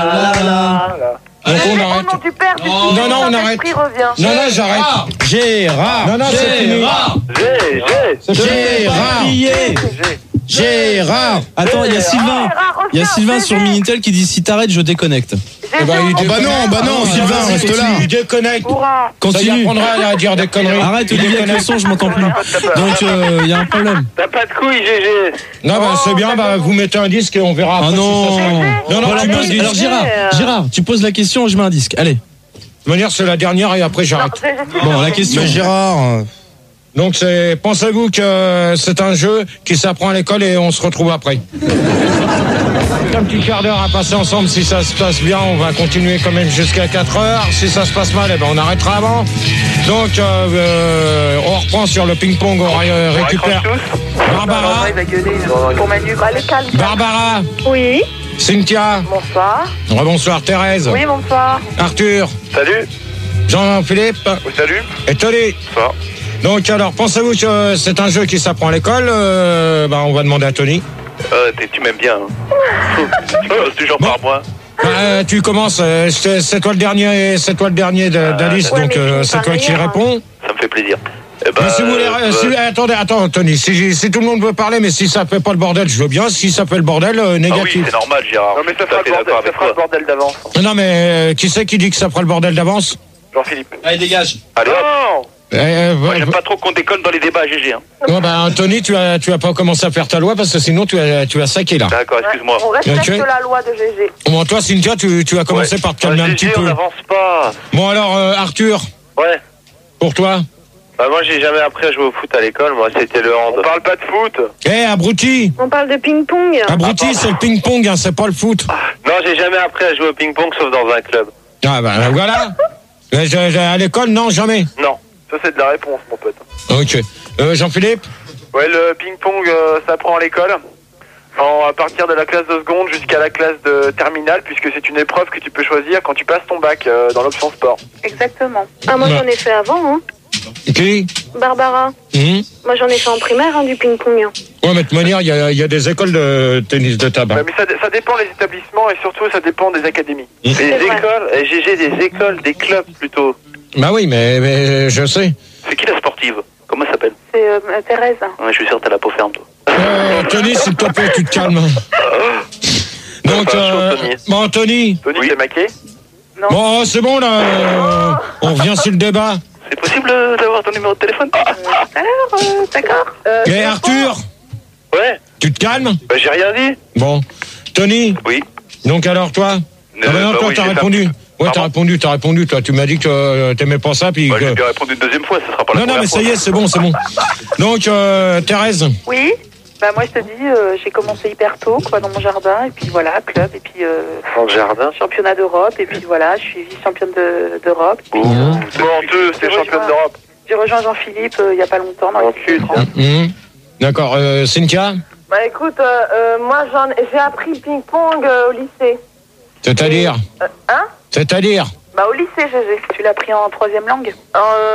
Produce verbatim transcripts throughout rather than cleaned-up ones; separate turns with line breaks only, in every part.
là là.
Donc on
Au
arrête.
nom du Père, du
Non,
Fils,
non,
du
on arrête.
Saint-Esprit revient.
Non, non, j'arrête.
Gérard.
Non, non, c'est fini.
Gérard.
G, G.
Gérard. Gérard.
Attends, il y a Sylvain.
Gérard,
Il y a
reviens,
Sylvain
G G.
sur Minitel qui dit si t'arrêtes, je déconnecte.
Eh ben, il
Oh bah non, bah non, Sylvain, reste là.
Il déconnecte.
Hurrah.
Ça y
Continue.
apprendra à dire des conneries.
Arrête,
Il
Olivier, avec le
déconnecte.
son, je m'entends plus. Donc, il euh, y a un problème.
T'as pas de couilles, G G.
Non, bah, c'est bien, bah, vous mettez un disque et on verra.
Ah
après
non.
si ça se fait. Non, non,
Voilà,
tu
bon,
poses le
alors
disque.
Gérard, Gérard, tu poses la question, je mets un disque. Allez.
De toute manière, c'est la dernière et après j'arrête.
G G, c'est
Bon,
bon.
la question.
Mais Gérard.
Donc, c'est, pensez-vous que c'est un jeu qui s'apprend à l'école et on se retrouve après? Un petit quart d'heure à passer ensemble. Si ça se passe bien, on va continuer quand même jusqu'à quatre heures. Si ça se passe mal, eh ben, on arrêtera avant. Donc, euh, euh, on reprend sur le ping-pong, on ré- récupère Barbara,
Il va gueuler pour Manu. Allez, calme.
Barbara,
Oui,
Cynthia,
bonsoir.
bonsoir Thérèse,
Oui, bonsoir.
Arthur,
Salut.
Jean-Philippe
Oui, salut.
et Tony.
Bonsoir.
Donc, alors, pensez-vous que c'est un jeu qui s'apprend à l'école? euh, bah, On va demander à Tony.
Euh, t'es- tu m'aimes bien. Hein. Tu commences toujours par moi.
Bah, euh, tu commences, euh, c'est c'est toi le dernier, c'est toi le dernier de- d'Alice,
ouais,
donc
mais
euh,
tu
c'est
me
toi qui
parles hier,
réponds.
Ça me fait plaisir. Eh ben,
Mais si vous voulez,
euh,
si- attendez, attends, Tony, si, si tout le monde veut parler, mais si ça fait pas le bordel, je veux bien. Si ça fait le bordel, euh,
Ah oui,
négatif.
c'est normal, Gérard.
Non mais ça
Je suis tout à
fera,
fait
le bordel,
d'accord
ça
avec
fera le
toi.
bordel d'avance.
non, mais euh, qui c'est qui dit que ça fera le bordel d'avance?
Jean-Philippe.
Allez, dégage.
Allez, hop.
Non.
Eh, euh,
Moi,
ouais,
j'aime pas trop qu'on déconne dans les débats, G G. Hein.
ouais, bah, Tony, tu as, tu as pas commencé à faire ta loi parce que sinon tu as, tu as saqué là.
D'accord, excuse-moi.
On respecte
Ok.
la loi de G G.
Bon, toi, Cynthia, tu, tu as commencé
Ouais.
par te calmer
Ah,
un
G
petit
G,
peu.
on n'avance pas.
Bon, alors, euh, Arthur,
Ouais.
pour toi?
Bah, moi, j'ai jamais appris à jouer au foot à l'école. Moi, c'était le hand.
On parle pas de foot.
Eh, abruti!
On parle de ping-pong.
Abruti,
Ah,
c'est le ping-pong, hein, c'est pas le foot.
Non, j'ai jamais appris à jouer au ping-pong sauf dans un club.
Ah, bah, voilà. Euh, je- je- à l'école, non, jamais.
Non.
Ça c'est de la réponse mon pote.
Ok. Euh, Jean-Philippe?
Ouais, le ping-pong euh, ça prend à l'école. En, à partir de la classe de seconde jusqu'à la classe de terminale, puisque c'est une épreuve que tu peux choisir quand tu passes ton bac euh, dans l'option sport.
Exactement. Ah, moi
Ouais.
j'en ai fait avant, hein.
Qui?
Barbara.
Hum
Moi j'en ai fait en primaire, hein, du ping-pong. hein.
Ouais, mais de toute manière, il y a, il y a des écoles de tennis de table.
Ouais,
hein.
mais ça, ça dépend des établissements et surtout ça dépend des académies.
Des
C'est vrai.
écoles, eh, G G, des écoles, des clubs plutôt.
Bah oui, mais, mais je sais.
C'est qui la sportive? Comment ça s'appelle?
C'est euh, Thérèse.
Ouais, je suis sûr que t'as la peau ferme, toi.
Euh, Tony, s'il te plaît, tu te calmes. Donc,
Pas chaud,
euh,
Tony.
bon, Tony.
Tony,
Oui.
t'es maqué?
Bon, c'est bon, là. euh, on revient sur le débat.
C'est possible euh, d'avoir ton numéro de téléphone?
Tout à l'heure, euh, d'accord. Euh,
Et Arthur,
Ouais.
tu te calmes?
Bah, j'ai rien dit.
Bon. Tony,
Oui.
donc alors, toi? Ah bah non,
bah
toi,
oui,
t'as
j'ai fait un
répondu.
petit-
Ouais, t'as
Pardon
répondu, t'as répondu, toi. Tu m'as dit que euh, t'aimais pas ça, puis
Bah,
que...
j'ai bien répondu une deuxième fois, ça sera pas la
Non, non,
première
mais ça
fois.
y est, c'est bon, c'est bon. Donc, euh, Thérèse,
Oui. Bah moi je te dis, euh, j'ai commencé hyper tôt, quoi, dans mon jardin, et puis voilà, club, et puis euh,
Dans le jardin.
championnat d'Europe, et puis voilà, je suis vice-championne de- d'Europe.
Ouh.
Honteux, c'est
J'ai
championne
rejoint-
d'Europe.
J'ai rejoint Jean-Philippe euh, il y a pas longtemps, dans les
Ensuite.
trente.
hum, d'accord. Euh, Cynthia,
Bah écoute, euh, euh, moi j'en j'ai appris le ping-pong euh, au lycée.
c'est-à-dire
Euh, hein
C'est-à-dire
Bah au lycée, G G. Tu l'as pris en troisième langue. Euh...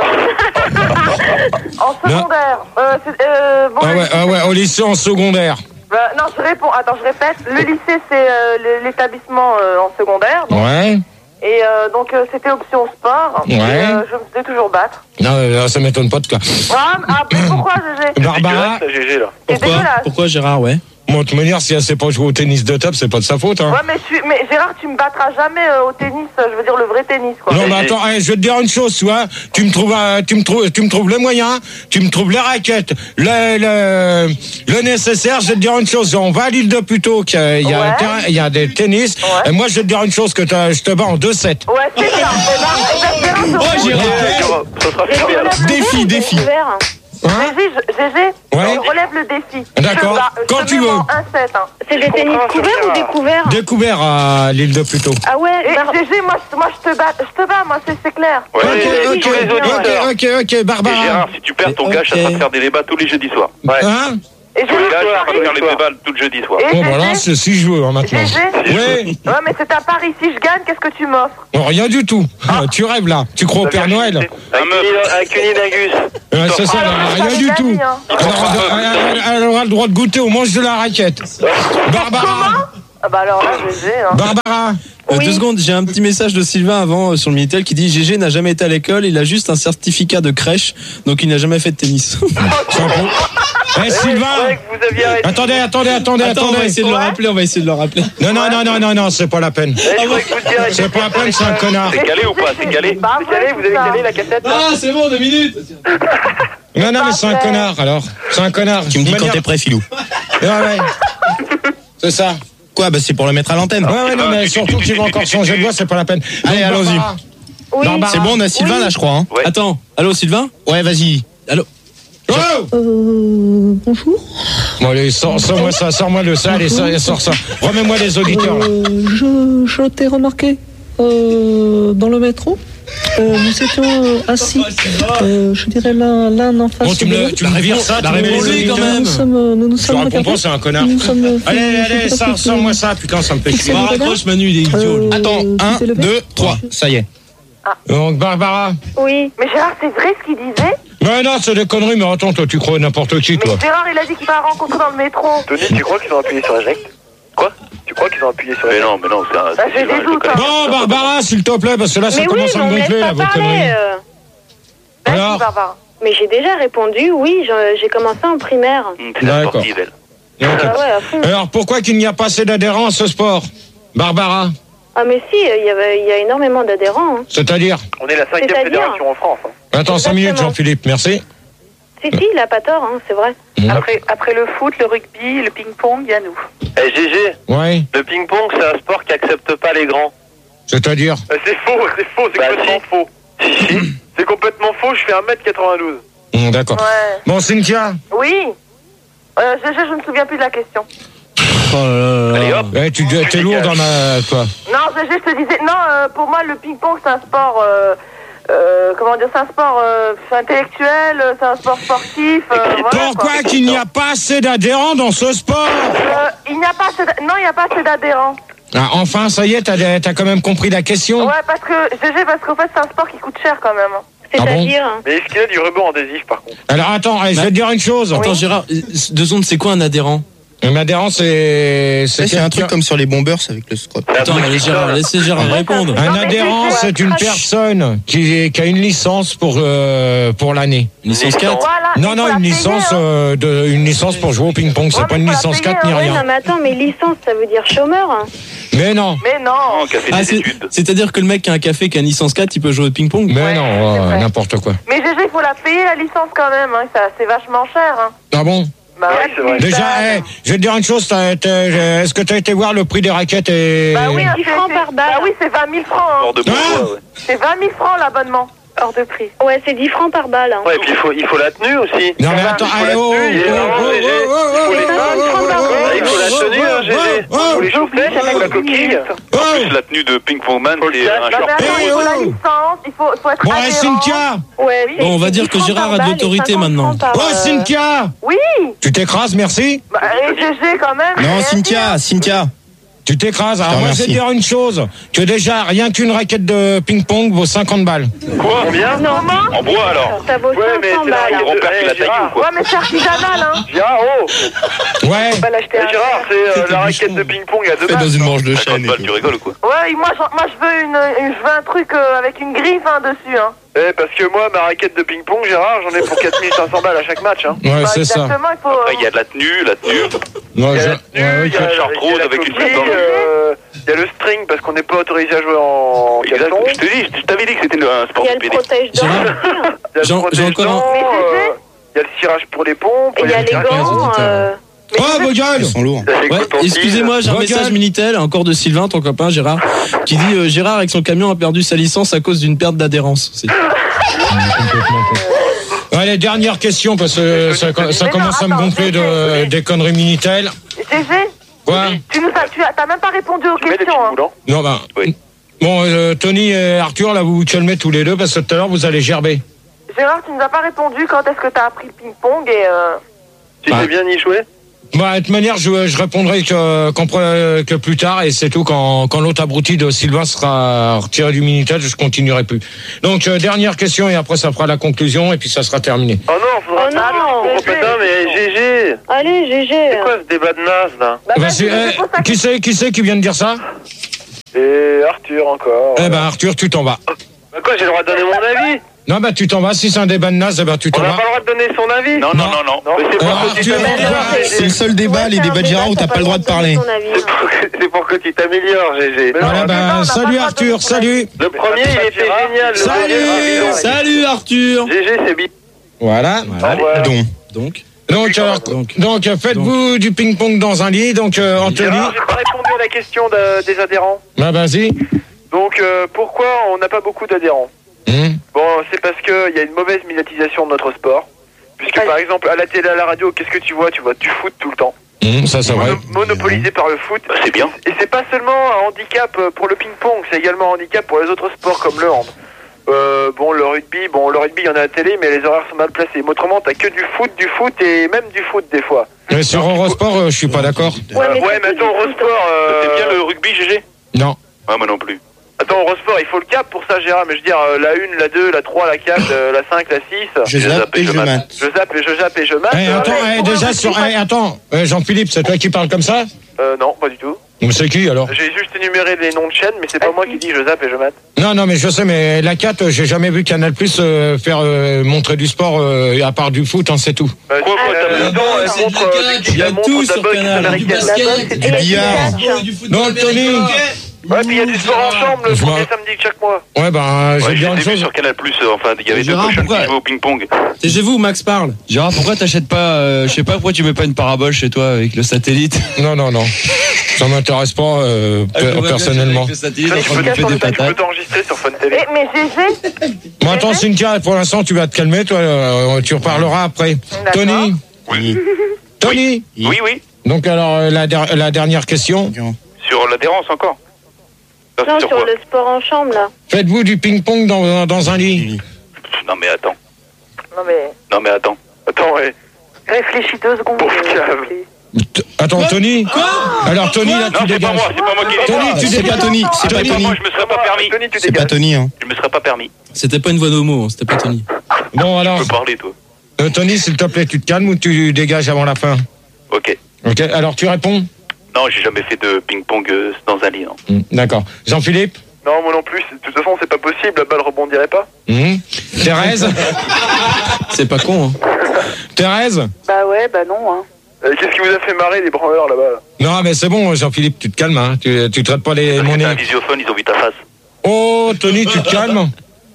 en secondaire. Euh, c'est- euh, bon,
Ah
le
ouais,
lycée,
ah ouais, au lycée en secondaire.
bah, non, je réponds. Attends, je répète. Le lycée, c'est euh, le- l'établissement euh, en secondaire. Donc,
Ouais.
et euh, donc, euh, c'était option sport.
Ouais.
Et, euh, je me faisais toujours battre.
Non, euh, ça m'étonne pas de toi.
Ah, ah, mais pourquoi, G G
Barbara,
C'est G G, là.
C'est
Pourquoi
dégueulasse.
Pourquoi Gérard, ouais.
moi, de toute manière, si elle sait pas jouer au tennis de table, c'est pas de sa faute. Hein.
Ouais, mais, je suis... mais Gérard, tu me battras jamais euh, au tennis. euh, Je veux dire, le vrai tennis, quoi.
Non, mais attends, hein, je vais te dire une chose, tu vois. Tu me trouves, euh, tu me trouves, tu me trouves les moyens, tu me trouves les raquettes, le, le, le nécessaire. Je vais te dire une chose. On va à l'île de Puteaux, qu'il y a, il y a un
Ouais.
terrain, il y a des tennis.
Ouais.
Et moi, je vais te dire une chose que t'as- je te bats en deux sept.
Ouais, c'est ça. Eh ben, eh ben, Gérard, je
Oh,
relève-
Gérard.
Ça sera
je
super.
relève le
Défi, défi.
G G,
Hein
je- G G,
Ouais.
je relève le défi.
D'accord.
Je te bats- je
Quand
te
tu
mets
veux.
en un sept. Hein. C'est des
Je
tennis
comprends,
couverts ou
Gérard.
découverts
Découvert à l'île de Puteaux.
Ah ouais, et G G, moi, je- moi je te bats, je te bats, moi c'est c'est clair.
Ouais,
Ok,
et
ok,
tous les auditeurs.
ok, ok, ok,
Et
Barbara.
Gérard, si tu perds ton
Ok.
gage, ça sera de faire des débats tous les jeudis soirs. Ouais.
Hein
Et
Tous les
G G,
gars, ça
Paris.
sera de faire les débats tout le jeudi soir.
Et
Bon,
G G,
voilà, c'est si je veux, hein, maintenant.
G G,
Oui.
ouais, mais c'est à Paris. Si je gagne, qu'est-ce que tu m'offres?
Non, rien du tout. Tu rêves là. Tu crois au Père Noël.
Un meuf.
Avec une Inagus.
Ouais, c'est ça,
Ah,
rien
je
du
t'avais
tout.
dit, hein.
Elle aura, elle- elle aura le droit de goûter au manche de la raquette. Barbara.
Ah bah alors là, G G, hein.
Barbara.
Euh,
Oui.
Deux secondes, j'ai un petit message de Sylvain avant euh, sur le Minitel qui dit G G n'a jamais été à l'école, il a juste un certificat de crèche, donc il n'a jamais fait de tennis.
Eh, Sylvain!
Vous aviez arrêté.
Attendez, attendez, attendez,
Attends, on va
attendez.
essayer de le rappeler, on va essayer de le rappeler.
Non, non, non, non, non, non, c'est pas la peine.
Eh, je croyais que vous aviez arrêté.
C'est pas la peine, c'est un connard.
C'est calé ou pas? C'est calé?
Bah,
Vous calé, vous avez calé la cassette là
Ah, c'est bon, deux minutes.
Non, non, mais c'est un connard, alors. C'est un connard.
Tu me dis
De
quand
manière-
t'es prêt, Philou.
Ouais, ouais. C'est ça.
Quoi? Bah, c'est pour le mettre à l'antenne.
Ouais, ouais, non, mais surtout qu'il va encore changer de voix, c'est pas la peine.
Allez,
Donc,
allons-y.
Barbara.
Oui.
Barbara.
C'est bon, on a Sylvain là, je crois. Hein.
Ouais.
Attends, allô Sylvain?
Ouais, vas-y.
Allô?
Oh
Euh, bonjour.
Bon, allez, sors, sors-moi ça, sors-moi le ça, allez, sors, sors ça. Remets-moi les auditeurs, là.
Euh, je je t'ai remarqué euh, dans le métro. Euh, nous étions assis, euh, je dirais l'un l'un en face
Bon, tu
de
me, le-
l'autre.
tu me vires ça, tu
la
me mets les
réponse, lui,
auditeurs.
quand même.
Nous sommes, nous nous
Je
sommes
réponds pas,
regardés.
c'est un connard.
Nous sommes fait-
Allez,
je
allez,
sais pas
sors,
si-
sors-moi ça, putain, ça me fait chier.
Bon,
Raccroche Manu, il est idiot.
Euh,
Attends,
tu
un,
t'es levé
deux, trois. Ça y est.
Donc, Barbara.
Oui. Mais Gérard, c'est vrai ce qu'il disait?
Ouais, non, c'est des conneries, mais attends, toi, tu crois n'importe qui,
Mais
toi.
Gérard, il a dit qu'il va rencontrer dans le métro.
Tony, tu crois qu'ils ont appuyé sur eject?
Quoi?
Tu crois qu'ils ont appuyé sur
Mais
eject?
non, mais non, c'est un.
Bah, j'ai
c'est
des
un-
doutes,
je
hein.
connais.
Bon, Barbara, s'il te plaît, parce que là, ça
Mais oui,
commence
mais
à
on
me
me laisse
gonfler, là,
pas
vos
parler.
conneries.
euh. Vas-y,
Alors
Barbara.
Mais j'ai déjà répondu, oui, je- j'ai commencé en primaire.
Hum, C'est la
D'accord.
sportive, elle.
Ok.
Ah ouais, à fond.
Alors, pourquoi qu'il n'y a pas assez d'adhérents à ce sport? Barbara,
Ah mais si, il y, avait- il y a énormément d'adhérents. Hein.
c'est-à-dire?
On est la cinquième
C'est-à-dire
fédération en France. hein.
Attends, cinq minutes,
Exactement.
Jean-Philippe, merci.
Si, si, il a pas tort, hein, c'est vrai.
Après, après le foot, le rugby, le ping-pong, il y a nous.
Eh, G G,
Ouais,
le ping-pong, c'est un sport qui accepte pas les grands.
c'est-à-dire?
Euh, C'est faux, c'est faux, c'est
Bah,
complètement
si.
faux.
Si, si.
C'est complètement faux, je fais un mètre quatre-vingt-douze.
Hum, D'accord.
Ouais.
Bon, Cynthia,
Oui. Euh, je, je, je me souviens plus de la question.
Oh là là là.
Allez, hop.
ouais, tu t'es lourd dans la... toi.
Non, je, je te disais, non, euh, pour moi, le ping-pong, c'est un sport, euh, euh, comment dire, c'est un sport euh, intellectuel, euh, c'est un sport sportif. Euh, voilà,
Pourquoi
quoi.
qu'il n'y a pas assez d'adhérents dans ce sport?
Euh, Il n'y a pas assez d'a- Non, il n'y a pas assez d'adhérents.
Ah, enfin, ça y est, t'as t'as quand même compris la question?
Ouais, parce que, G G, parce qu'en fait, c'est un sport qui coûte cher quand même.
Ah bon
C'est-à-dire, hein.
Mais est-ce qu'il y a du ruban adhésif par contre?
Alors, attends, allez, je vais te dire une chose.
Attends Gérard, euh, deux secondes, c'est quoi un adhérent?
Un adhérent, c'est...
C'est un
quelqu'un-
truc comme sur les bombers avec le scrot.
Attends, allez, Gérard, laissez Gérard répondre.
Un
Non, mais
adhérent,
c'est-
c'est une personne qui, qui a une licence pour, euh, pour l'année.
Licence quatre.
Voilà.
Non,
il
non,
faut la
une
payer,
licence,
hein.
euh, de, une licence pour jouer au ping-pong. C'est
Ouais,
pas
mais
une
faut la
licence
payer,
quatre ni
hein.
Ouais,
rien.
non mais attends, mais licence, ça veut dire chômeur. Hein.
Mais non,
Mais non.
Non, qui a fait
Ah,
des
c'est-
études.
c'est-à-dire que le mec qui a un café, qui a une licence quatre, il peut jouer au ping-pong?
mais
Ouais,
non,
c'est
euh,
vrai.
n'importe quoi.
Mais G G, il faut la payer, la licence quand même. Hein. Ça, c'est vachement cher. Hein.
Ah bon?
Bah,
Ouais, c'est vrai.
Déjà, hey, je vais te dire une chose, t'as- t'as- est-ce que tu as été voir le prix des raquettes et...
Bah oui, hein,
dix
c'est-
francs
c'est-
par balle.
Bah oui, c'est vingt mille francs. Hein.
Hors de
Ah
bourgeois, ouais.
C'est vingt mille francs l'abonnement. Hors de prix.
Ouais, c'est dix francs par balle. Hein.
Ouais, et puis il faut, il faut la tenue aussi.
Non mais
Ça va,
attends,
il faut
allez,
la
oh, oh,
tenue, il est
oh,
vraiment
oh,
léger.
oh, oh,
Il faut les
oh,
mains,
oh,
il faut la-
oh,
il faut la
oh,
tenue, hein,
oh,
G G.
oh,
Il faut les chaussettes avec la coquille.
oh.
En plus, la tenue de ping-pong man,
Faut le
c'est
casque.
un
Non,
short.
mais attends, il faut la
oh.
licence, il faut, il faut être
Bon, allez,
adhérent.
Cynthia,
Ouais, c'est-
Bon, on va
c'est
dire
dix
que
francs
Gérard
par
a de
balle et
l'autorité
cinquante
maintenant.
francs par,
oh
euh,
Cynthia,
Oui.
tu t'écrases, merci.
Bah, et G G quand même.
Non,
j'ai
Cynthia, Cynthia.
Tu t'écrases. Alors
te
moi, je vais te
remercie.
dire une chose, que déjà, rien qu'une raquette de ping-pong vaut cinquante balles.
Quoi?
Combien?
Non,
En bois alors?
ça vaut
Ouais, mais
cinq cents
c'est la
balles.
règle
On
de-
perd
Eh,
la taille
Gérard.
ou quoi?
Ouais, mais c'est artisanal, hein.
Gérard, oh!
Ouais.
On va l'acheter
Eh,
à
Gérard, c'est euh, la raquette de ping-pong à deux
Fait dans
balles.
une manche de
cinquante
chaîne et
balles,
tout.
tu rigoles ou quoi?
Ouais, moi, je, moi, je veux une, une- je veux un truc euh, avec une griffe hein, dessus, hein.
Eh, parce que moi, ma raquette de ping-pong, Gérard, j'en ai pour quatre mille cinq cents balles à chaque match. Hein.
Ouais,
Bah,
c'est ça.
exactement, il faut.
Après, il y a de la tenue, la tenue.
Non,
Il y a
je-
la
ouais,
tenue, il y a
ok.
la
short rose
il y a la
avec une
coquille,
coupe dans le-
euh, il y a le string parce qu'on n'est pas autorisé à jouer en
Exact.
caleçon.
Je te dis, je t'avais dit que c'était le- un sport
Il y a
de
le
pédé.
protège-dents.
Gérard.
Il y a le
J'ai- j'ai
protège-dents,
encore un-
Mais G G,
euh, il y a le cirage pour les pompes.
Et il y a les
le-
gants. euh,
Oh, vos gueules.
Ils sont lourds.
Ça fait
Ouais,
coton-tige.
excusez-moi, j'ai un
Regarde.
message Minitel, encore de Sylvain, ton copain Gérard, qui dit euh, Gérard avec son camion a perdu sa licence à cause d'une perte d'adhérence. C'est-
Allez, dernière question, parce que ça, ça
Mais
commence
non,
à me
attends,
gonfler de, des conneries Minitel.
G G,
Quoi?
tu nous as, tu as, t'as même pas répondu aux
Tu mets des
questions,
petits
hein.
moulants.
Non, bah.
Oui.
Bon, euh, Tony et Arthur, là, vous vous calmez tous les deux, parce que tout à l'heure, vous allez gerber.
Gérard, tu nous as pas répondu quand est-ce que t'as appris le ping-pong et euh...
Tu
Bah.
sais bien y jouer?
Bah, de toute manière, je, je répondrai que, qu'en pre- que plus tard, et c'est tout, quand, quand l'autre abruti de Sylvain sera retiré du Minitel, je continuerai plus. Donc, euh, dernière question, et après, ça fera la conclusion, et puis ça sera terminé.
Oh non, faudra
Oh non.
Oh putain, mais G G.
Allez, G G.
C'est quoi ce débat de naze là?
Bah,
Bah,
vas-y,
c'est-
je
eh,
te pose ta
qui c'est, qui c'est qui vient de dire ça?
Et Arthur encore.
Eh ben Arthur, tu t'en vas.
Bah quoi, j'ai le droit de donner mon avis?
Non, bah tu t'en vas. Si c'est un débat de naze, eh ben tu
On
t'en
n'a
vas.
pas le droit de donner son avis?
Non, non, non, non.
Non, mais c'est
Alors,
pour que tu
Arthur,
t'améliores,
C'est
G
le
G.
seul débat, les débats de Gérard où t'as pas le droit de parler.
C'est pour que- c'est pour que tu t'améliores, G G.
Voilà,
non,
ben
on n'a pas
salut
le droit de
Arthur,
donner son
salut.
Le premier, il était génial. Le
Salut.
deuxième, c'est
Salut Arthur.
bidon. G G, c'est bidon.
Voilà.
Au revoir.
Donc,
Donc,
Donc, alors,
Donc.
donc, faites-vous du ping-pong dans un lit. Donc, euh, Anthony,
Gérard, j'ai pas répondu à la question de- des adhérents.
bah vas-y.
Donc, euh, pourquoi on n'a pas beaucoup d'adhérents?
Hum.
Bon, c'est parce qu'il y a une mauvaise médiatisation de notre sport. Puisque,
Ouais.
par exemple, à la télé, à la radio, qu'est-ce que tu vois? Tu vois du foot tout le temps.
Hum, ça c'est vrai.
Mono- monopolisé par le foot.
Bah, c'est bien.
Et c'est pas seulement un handicap pour le ping-pong, c'est également un handicap pour les autres sports comme le hand. Euh, bon, le rugby, bon, le rugby, il y en a à la télé, mais les horaires sont mal placés. Mais autrement, t'as que du foot, du foot et même du foot des fois.
Mais sur Eurosport, euh, je suis pas d'accord.
Ouais, mais, ouais, mais attends, Eurosport. Euh...
T'aimes bien le rugby, G G?
Non.
Ouais, moi non plus.
Attends, Eurosport, il faut le cap pour ça, Gérard. Mais je veux dire, euh, la une, la deux, la trois, la quatre, euh, la cinq, la six.
je zappe et je mate.
Je zappe et je zappe et je mate.
Eh,
Euh,
attends,
mais
eh,
pour
déjà
le
sur.
rugby,
eh, attends, eh, Jean-Philippe, c'est toi qui parles comme ça?
euh, non, pas du tout.
Mais c'est qui alors?
J'ai juste énuméré les noms de chaînes, mais c'est pas
Ah,
moi
si.
qui dis je zappe et je mate.
Non, non, mais je sais, mais la quatre, j'ai jamais vu Canal Plus euh, faire euh, montrer du sport euh, à part du foot, hein, c'est tout.
Euh,
Quoi, quoi,
euh,
t'as-
non,
Ah,
elle
c'est
montre,
de la
euh,
catch,
elle
il y a
montre
tout
de la
sur
boxe
Canal, du
américaine.
basket,
Du billard.
du football
Non, Tony.
américain.
Ouais, puis il y a du sport en chambre le
Je
premier
m'en-
samedi de chaque mois.
Ouais, ben, j'ai
Ouais,
bien une
j'ai vu
chose.
sur Canal Plus, euh, enfin, il y avait deux
Gérard,
cochons qui
pourquoi
jouaient au ping-pong.
C'est chez vous, Max parle.
Gérard, pourquoi t'achètes pas, euh, je sais pas, pourquoi tu mets pas une parabole chez toi avec le satellite?
Non, non, non. Ça m'intéresse pas euh,
Ah, je
per-
vois bien
personnellement.
avec le satellite
Ça,
en
tu
train
peux
de bouffer des
tu peux
patates.
t'enregistrer sur Fun T V.
Eh, mais G G,
Bon, attends, Cynthia, pour l'instant, tu vas te calmer, toi. euh, tu reparleras après.
D'accord.
Tony.
Oui.
Tony.
Oui, oui.
Donc, alors, euh, la, der- la dernière question.
Sur l'adhérence encore. Ça, c'est
Non,
sur
sur
quoi?
le sport en chambre, là.
Faites-vous du ping-pong dans, dans un lit?
Non, mais attends.
non mais,
Non, mais attends.
Attends, ouais.
réfléchis deux secondes.
Pauvre
euh,
cave.
T- Attends, Tony. Alors, Tony, là,
Non,
tu
c'est pas
dégages.
moi, c'est pas moi qui l'ai
Tony,
dit.
tu
C'est pas
dégages.
Tony, c'est pas
Tony,
Tony.
moi, je me serais pas permis.
Tony, tu
C'est pas
dégages.
Tony, hein.
Je me serais pas permis.
C'était pas une voix d'homo, hein, c'était pas Tony.
Bon, alors,
Tu peux parler, toi.
euh, Tony, s'il te plaît, tu te calmes ou tu dégages avant la fin?
Ok.
Ok, alors tu réponds?
Non, j'ai jamais fait de ping-pong euh, dans un lit, non.
Hmm, d'accord. Jean-Philippe?
Non, moi non plus. De toute façon, c'est pas possible. La balle rebondirait pas.
Hmm. Thérèse?
C'est pas con, hein.
Thérèse?
Bah ouais, bah non, hein.
Euh, Qu'est-ce qui vous a fait marrer, les branleurs, là-bas là
Non, mais c'est bon, Jean-Philippe, tu te calmes, hein. Tu, tu traites pas les,
Parce
mon
que t'as un
nez.
visiophone, ils ont vu ta face.
Oh, Tony, tu te calmes?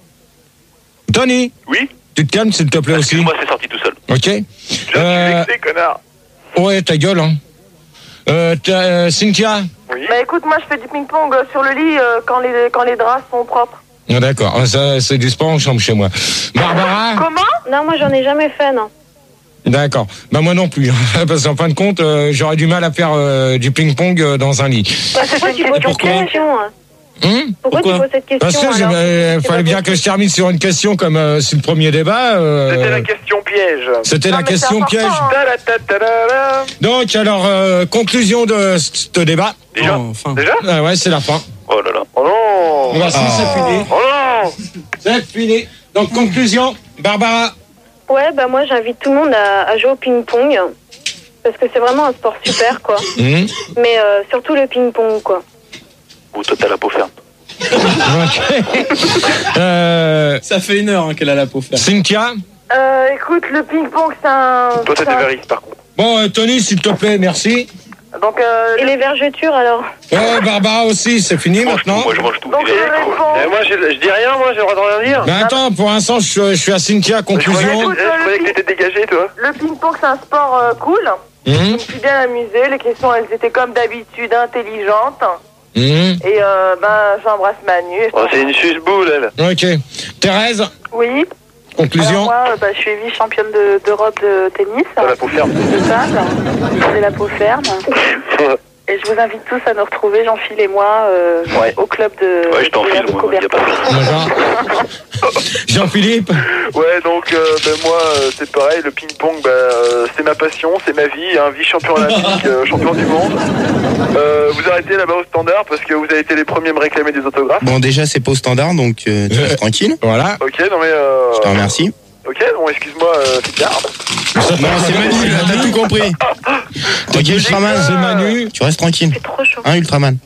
Tony,
Oui?
tu te calmes, s'il te plaît aussi.
Excuse-moi, c'est sorti tout seul.
Ok?
Je suis
Euh,
vexé, connard.
ouais, ta gueule, hein. Euh, t'as- euh, Cynthia?
Oui.
Bah écoute, moi je fais du ping-pong euh, sur le lit euh, quand, les, quand les draps sont propres.
Ah, d'accord, ah, ça, c'est du sport en chambre chez moi. Barbara?
Comment?
Non, moi, j'en ai jamais fait, non.
D'accord. Bah moi non plus, parce qu'en fin de compte, euh, j'aurais du mal à faire euh, du ping-pong euh, dans un lit.
Bah c'est
Pourquoi
une
tu poses cette
question piège.
question, hein
Hum
Pourquoi,
Pourquoi
tu poses cette question
Parce que
alors
il
C'est
fallait
pas
bien
possible.
que je termine sur une question comme euh, c'est le premier débat. euh,
C'était la question piège.
C'était
Non,
la
mais c'est
question
important,
piège.
hein.
Ta-la-ta-ta-la-la.
Donc alors, euh, conclusion de ce débat.
Déjà?
Oh, enfin.
Déjà?
Ah ouais, c'est la fin.
Oh là là.
Oh non.
Voici, c'est fini.
Oh non.
C'est fini. Donc conclusion, Barbara.
Ouais, bah moi, j'invite tout le monde à, à jouer au ping-pong. Parce que c'est vraiment un sport super, quoi.
Hum.
Mais euh, surtout le ping-pong, quoi.
Ou toi, t'as la peau ferme.
Ok. euh,
Ça fait une heure hein, qu'elle a la peau ferme.
Cynthia.
Euh, écoute, le ping-pong c'est un...
Toi, t'as
c'est
des
un-
varices, par contre.
Bon, euh, Tony, s'il te plaît, merci.
Donc, euh,
Et les vergetures, alors?
Ouais, Barbara aussi, c'est fini
Je mange tout,
maintenant.
moi, je mange tout.
donc
C'est
je
vrai.
réponds.
Eh, moi, je, je dis rien, moi, j'ai le droit de rien dire.
Ben attends, pour l'instant, je, je suis à Cynthia,
Je croyais,
conclusion.
Écoute,
eh, je croyais que t'étais dégagé, toi.
Le ping-pong c'est un sport euh, cool. Je
Hum,
me suis bien amusée. Les questions elles étaient comme d'habitude intelligentes.
hum.
Et euh, ben j'embrasse Manu. et je
Oh,
pense-
c'est une suce-boule, elle.
Ok. Thérèse,
Oui, alors
conclusion.
moi, euh, bah, je suis vice-championne de- d'Europe de, tennis.
T'as la peau ferme.
De table. J'ai la peau ferme. Et je vous invite tous à nous retrouver, Jean-Phil et moi, euh,
Ouais.
au club de,
Ouais, je t'en
de,
file,
de
moi, y a pas de
Coubertin.
D'accord. Jean-Philippe.
Ouais, donc, euh, ben, moi, euh, c'est pareil, le ping-pong, ben, euh, c'est ma passion, c'est ma vie, un vice-champion olympique, euh, champion du monde. Euh, vous arrêtez là-bas au standard parce que vous avez été les premiers à me réclamer des autographes.
Bon, déjà, c'est pas au standard, donc euh, tu restes tranquille.
Voilà.
Ok, non mais... Euh...
Je te remercie.
Ok, bon, excuse-moi, euh, Picard.
Non, c'est Manu, là, t'as tout compris. Ok, Ultraman.
C'est Manu.
Tu restes tranquille.
C'est trop chaud.
Hein, Ultraman?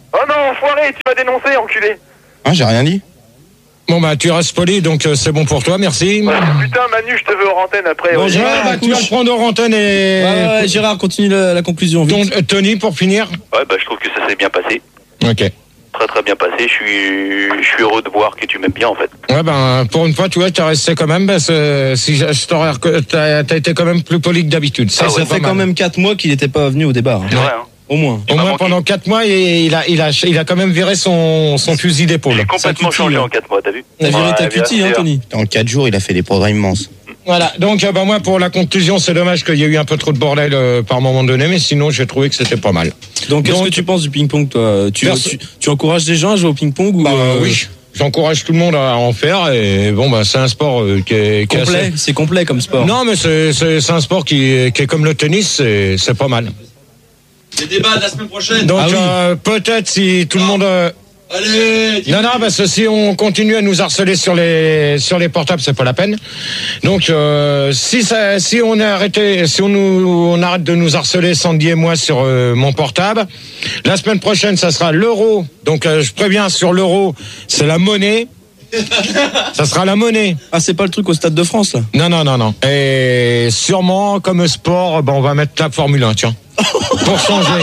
Oh non, enfoiré, tu m'as dénoncé, enculé.
Ah, j'ai rien dit.
Bon bah tu restes poli, donc euh, c'est bon pour toi, merci.
Ouais, putain, Manu, je te veux hors antenne après.
Bon,
ouais.
Gérard, bah, tu vas le prendre hors antenne et...
Ouais, ouais, Gérard, continue la, la conclusion. Vite.
Ton- Tony, pour finir.
Ouais, bah je trouve que ça s'est bien passé.
Ok.
Très très bien passé. Je suis, je suis heureux de voir que tu m'aimes bien en fait.
Ouais ben pour une fois tu vois t'as resté quand même parce que si je je t'aurais rec- t'as, t'as été quand même plus poli que d'habitude. Ça,
Ça,
c'est
ça
pas
fait
mal.
quand même quatre mois qu'il n'était pas venu au débat. hein.
C'est vrai, hein.
Au moins.
Au
m'a
moins
manqué.
pendant quatre mois et il a il a il a quand même viré son son fusil d'épaule.
J'ai complètement
cutie,
changé
hein.
en quatre mois, t'as vu?
On a viré
Ouais,
ta
bien
cutie, hein,
sûr.
Tony.
En quatre jours, il a fait des progrès immenses.
Voilà donc euh, ben moi pour la conclusion c'est dommage qu'il y ait eu un peu trop de bordel euh, par moment donné mais sinon j'ai trouvé que c'était pas mal.
Donc, qu'est-ce
Donc-
que tu penses du ping-pong, toi tu,
Perso-
tu, tu encourages les gens à jouer au ping-pong ou
Bah
euh,
oui. J'encourage tout le monde à en faire et bon bah c'est un sport euh, qui est qui est
complet
assez-
C'est complet comme sport.
Non mais c'est c'est c'est un sport qui est, qui est comme le tennis c'est c'est pas mal.
Les débats de la semaine prochaine.
Donc
Ah oui.
euh, peut-être si tout le monde euh,
Allez, dis-
non non parce que si on continue à nous harceler sur les sur les portables c'est pas la peine. Donc euh, si ça si on est arrêté si on nous on arrête de nous harceler Sandy et moi sur euh, mon portable, la semaine prochaine ça sera l'euro. Donc euh, je préviens sur l'euro, c'est la monnaie. Ça sera la monnaie.
Ah, c'est pas le truc au Stade de France, là.
Non non non non. Et sûrement comme sport, ben on va mettre la Formule un tiens. Pour changer.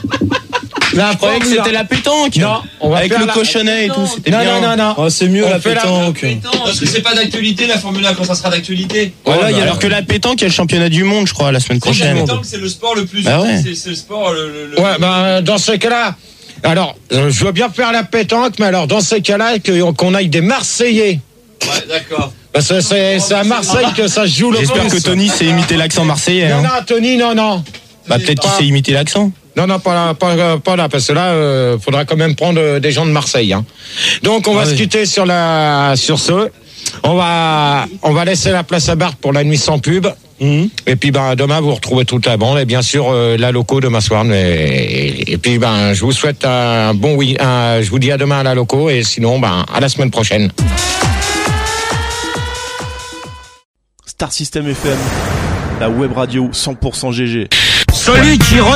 La
Je croyais que
Formule un.
c'était la pétanque.
Non, on va
Avec
faire
le
la-
cochonnet et tout, c'était
Non
bien.
non non non.
Oh, c'est mieux
On
la
fait la-
pétanque.
Parce que c'est pas d'actualité la Formule un quand ça sera d'actualité.
Voilà,
Oh,
il y a-
bah,
alors que la pétanque, il y a le championnat du monde, je crois, la semaine
C'est la
prochaine.
pétanque, c'est le sport le plus
Bah ouais.
c'est, c'est le sport le, le- le-
Ouais, ben dans ces cas-là, alors euh, je veux bien faire la pétanque, mais alors dans ces cas-là, que- qu'on aille des Marseillais.
Ouais, d'accord.
Parce que c'est c'est à Marseille que ça se joue le
J'espère
plus.
que Tony sait imiter l'accent marseillais.
Non
Hein.
non Tony non non.
Bah peut-être qu'il
pas-
sait imiter l'accent.
Non, non, pas là, pas, euh, pas là, parce que là, euh, faudra quand même prendre euh, des gens de Marseille. Hein. Donc, on va
Ah
se
oui.
quitter sur la, sur ce. On va, on va laisser la place à Bart pour la nuit sans pub.
Mhm.
Et puis, ben, demain, vous retrouvez toute la bande et bien sûr euh, la loco demain soir. Et, et puis, ben, je vous souhaite un bon oui, un, je vous dis à demain à la loco et sinon, ben, à la semaine prochaine.
Star System F M, la web radio cent pour cent G G.
Celui qui